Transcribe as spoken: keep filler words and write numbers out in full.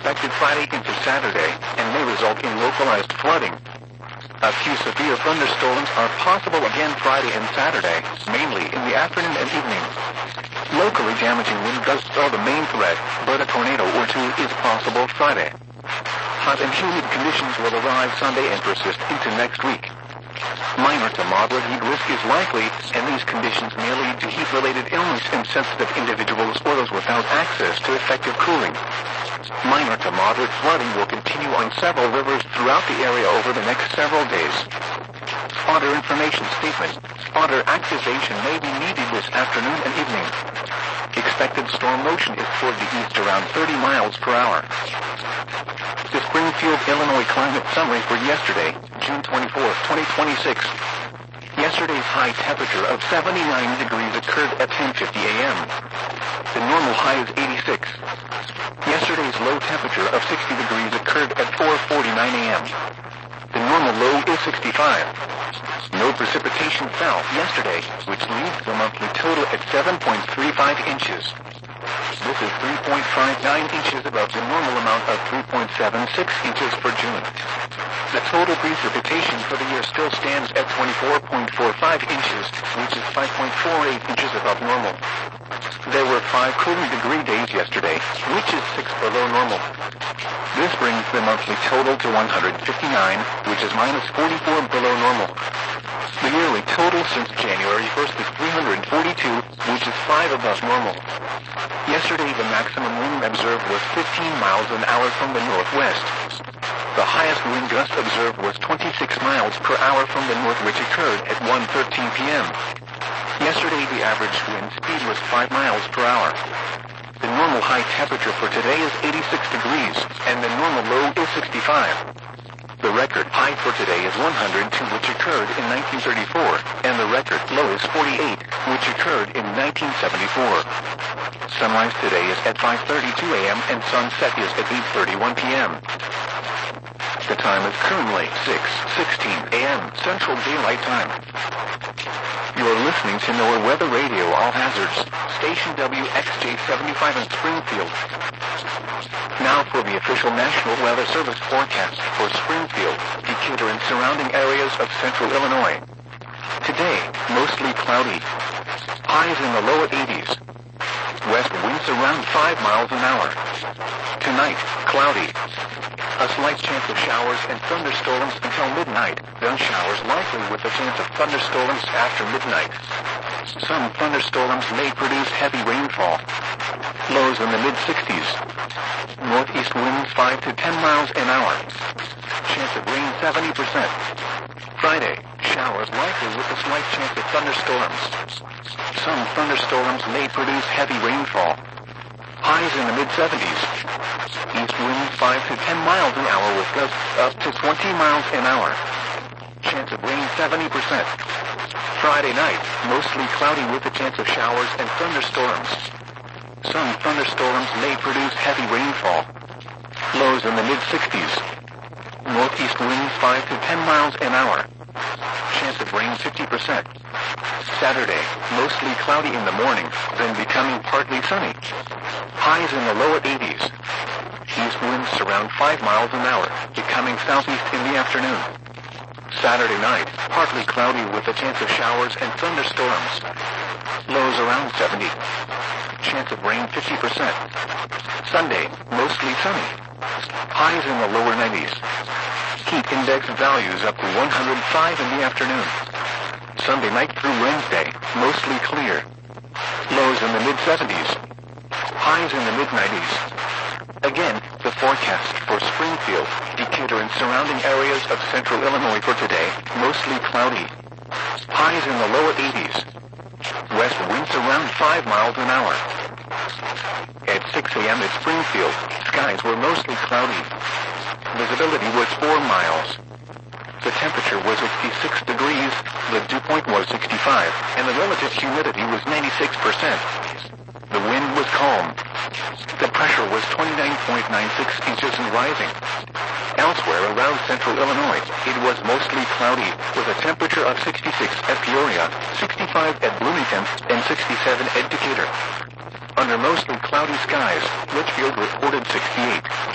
expected Friday into Saturday and may result in localized flooding. A few severe thunderstorms are possible again Friday and Saturday, mainly in the afternoon and evening. Locally damaging wind gusts are the main threat, but a tornado or two is possible Friday. Hot and humid conditions will arrive Sunday and persist into next week. Minor to moderate heat risk is likely, and these conditions may lead to heat-related illness in sensitive individuals or those without access to effective cooling. Minor to moderate flooding will continue on several rivers throughout the area over the next several days. Otter information statement. Otter activation may be needed this afternoon and evening. Expected storm motion is toward the east around thirty miles per hour. The Springfield, Illinois climate summary for yesterday, June twenty-fourth, twenty twenty-six. Yesterday's high temperature of seventy-nine degrees occurred at ten fifty a m The normal high is eighty-six. Yesterday's low temperature of sixty degrees occurred at four forty-nine a m The normal low is sixty-five. No precipitation fell yesterday, which leaves the monthly total at seven point three five inches. This is three point five nine inches above the normal amount of three point seven six inches for June. The total precipitation for the year still stands at twenty-four point four five inches, which is five point four eight inches above normal. There were five cooling degree days yesterday, which is six below normal. This brings the monthly total to one hundred fifty-nine, which is minus forty-four below normal. The yearly total since January first is three hundred forty-two, which is five above normal. Yesterday the maximum wind observed was fifteen miles an hour from the northwest. The highest wind gust observed was twenty-six miles per hour from the north, which occurred at one thirteen p m Yesterday the average wind speed was five miles per hour. The normal high temperature for today is eighty-six degrees, and the normal low is sixty-five. The record high for today is one hundred two, which occurred in nineteen thirty-four, and the record low is forty-eight, which occurred in nineteen seventy-four. Sunrise today is at five thirty-two a m and sunset is at eight thirty-one p m The time is currently six sixteen a m Central Daylight Time. You're listening to NOAA Weather Radio All Hazards, station W X J seventy-five in Springfield. Now for the official National Weather Service forecast for Springfield, Decatur, and surrounding areas of central Illinois. Today, mostly cloudy. Highs in the lower eighties. West winds around five miles an hour. Tonight, cloudy. A slight chance of showers and thunderstorms until midnight, then showers likely with a chance of thunderstorms after midnight. Some thunderstorms may produce heavy rainfall. Lows in the mid-sixties. Northeast winds five to ten miles an hour. Chance of rain seventy percent. Friday, showers likely with a slight chance of thunderstorms. Some thunderstorms may produce heavy rainfall. Highs in the mid-seventies. East winds five to ten miles an hour with gusts up to twenty miles an hour. Chance of rain seventy percent. Friday night, mostly cloudy with a chance of showers and thunderstorms. Some thunderstorms may produce heavy rainfall. Lows in the mid-sixties. Northeast winds five to ten miles an hour. Chance of rain fifty percent. Saturday, mostly cloudy in the morning, then becoming partly sunny. Highs in the lower eighties. East winds around five miles an hour, becoming southeast in the afternoon. Saturday night, partly cloudy with a chance of showers and thunderstorms. Lows around seventy. Chance of rain fifty percent. Sunday, mostly sunny. Highs in the lower nineties. Heat index values up to one hundred five in the afternoon. Sunday night through Wednesday, mostly clear. Lows in the mid-seventies. Highs in the mid-nineties. Again, the forecast for Springfield, Decatur, and surrounding areas of central Illinois for today, mostly cloudy. Highs in the lower eighties. West winds around five miles an hour. At six a m at Springfield, skies were mostly cloudy. Visibility was four miles. The temperature was sixty-six degrees, the dew point was sixty-five, and the relative humidity was ninety-six percent. The wind was calm. The pressure was twenty-nine point nine six inches and rising. Elsewhere around central Illinois, it was mostly cloudy, with a temperature of sixty-six at Peoria, sixty-five at Bloomington, and sixty-seven at Decatur. Under mostly cloudy skies, Litchfield reported sixty-eight,